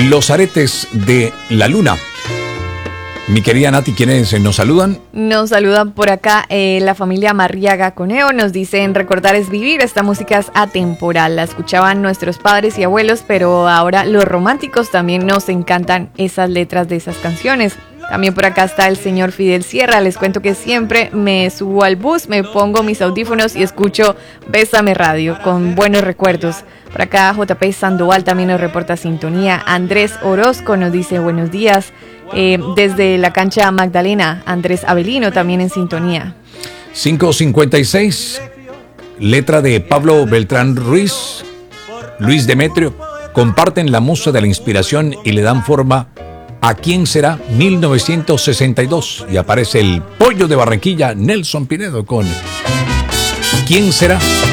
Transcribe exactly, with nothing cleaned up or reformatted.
Los aretes de la luna. Mi querida Nati, ¿quiénes nos saludan? Nos saludan por acá eh, la familia Marriaga Coneo. Nos dicen: recordar es vivir, esta música es atemporal. La escuchaban nuestros padres y abuelos, pero ahora los románticos también nos encantan esas letras de esas canciones. También por acá está el señor Fidel Sierra. Les cuento que siempre me subo al bus, me pongo mis audífonos y escucho Bésame Radio con buenos recuerdos. Por acá J P Sandoval también nos reporta sintonía. Andrés Orozco nos dice buenos días. Eh, desde la cancha Magdalena, Andrés Avelino también en sintonía. cinco cincuenta y seis, letra de Pablo Beltrán Ruiz, Luis Demetrio, comparten la musa de la inspiración y le dan forma a ¿Quién será? mil novecientos sesenta y dos, y aparece el pollo de Barranquilla, Nelson Pinedo, con ¿Quién será?